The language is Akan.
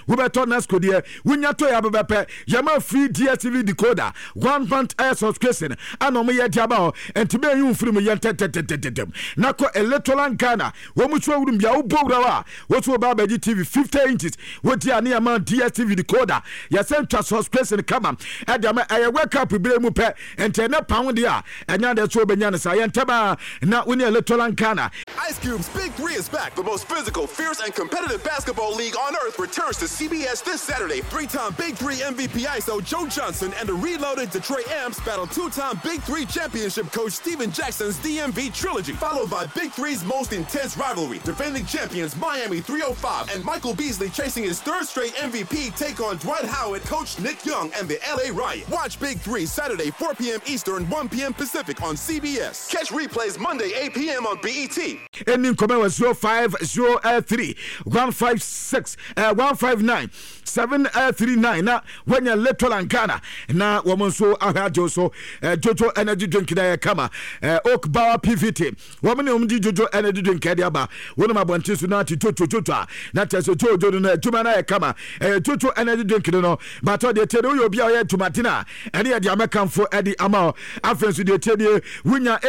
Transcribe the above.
Wobeto Nasco dear, Winya to Yabepe, Yama free DSTV decoder, 1 month air subscription, and on me at Yabao, and to be you from Yantetem. Nako electoral Ghana, Womucho wouldn't be out Bograwa, what's about TV 50 inches, what the Aniama DSTV decoder, Yasenta subscription come on, and I wake up with Bremupe, and 10 pound there, and now that's what Benyana Sayantaba, not winning electoral Ghana. Ice Cube's Big 3 is back. The most physical, fierce, and competitive basketball league on earth returns to CBS this Saturday. 3-time Big 3 MVP ISO Joe Johnson and the reloaded Detroit Amps battle 2-time Big 3 championship coach Steven Jackson's DMV trilogy, followed by Big 3's most intense rivalry. Defending champions Miami 305 and Michael Beasley chasing his 3rd straight MVP take on Dwight Howard, coach Nick Young, and the LA Riot. Watch Big 3 Saturday 4 p.m. Eastern, 1 p.m. Pacific on CBS. Catch replays Monday 8 p.m. on BET. Ending comment was 050 156 159 739. Now when you're little and Ghana now woman so ahajo so Jojo energy drink there kama Oak Bauer PVT woman Jojo energy drink there ba one my bonti so na Jojo na teso Jojo na juma na kama Jojo energy drink no but they tell you be here to Martina and the American for Eddie Amao after so they tell you winya